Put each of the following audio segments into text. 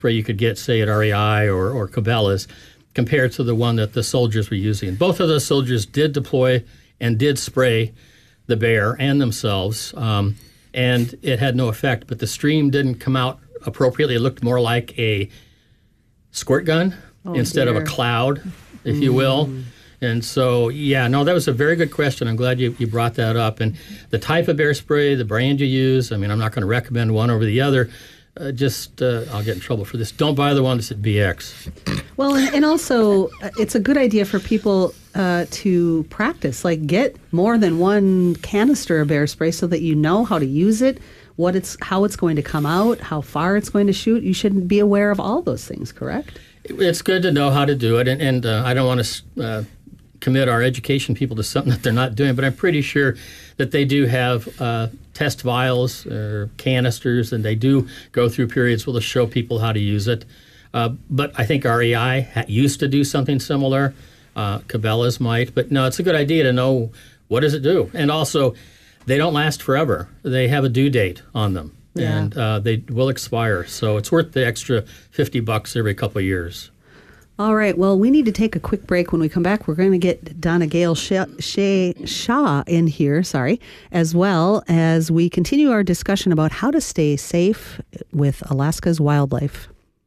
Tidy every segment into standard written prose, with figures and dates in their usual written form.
spray you could get, say, at REI or Cabela's, compared to the one that the soldiers were using. Both of those soldiers did deploy and did spray the bear and themselves, and it had no effect. But the stream didn't come out appropriately. It looked more like a squirt gun instead of a cloud, if you will. And so, that was a very good question. I'm glad you brought that up. And the type of bear spray, the brand you use, I mean, I'm not going to recommend one over the other. I'll get in trouble for this. Don't buy the one that's at BX. Well, and also, it's a good idea for people to practice. Like, get more than one canister of bear spray so that you know how to use it, how it's going to come out, how far it's going to shoot. You should be aware of all those things, correct? It's good to know how to do it, and I don't want to commit our education people to something that they're not doing, but I'm pretty sure that they do have test vials or canisters, and they do go through periods where they'll show people how to use it. But I think REI used to do something similar. Cabela's might, but no, it's a good idea to know what does it do. And also, they don't last forever. They have a due date on them, and they will expire. So it's worth the extra $50 every couple of years. All right. Well, we need to take a quick break. When we come back, we're going to get Donna Gale Shaw in here, as well as we continue our discussion about how to stay safe with Alaska's wildlife.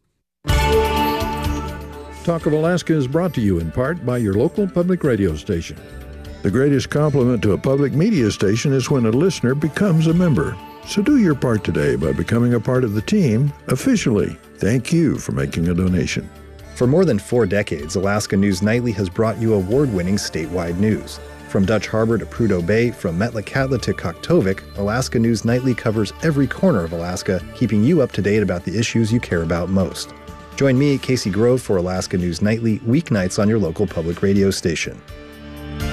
Talk of Alaska is brought to you in part by your local public radio station. The greatest compliment to a public media station is when a listener becomes a member. So do your part today by becoming a part of the team officially. Thank you for making a donation. For more than 4 decades, Alaska News Nightly has brought you award-winning statewide news. From Dutch Harbor to Prudhoe Bay, from Metlakatla to Koktovik, Alaska News Nightly covers every corner of Alaska, keeping you up to date about the issues you care about most. Join me, Casey Grove, for Alaska News Nightly, weeknights on your local public radio station.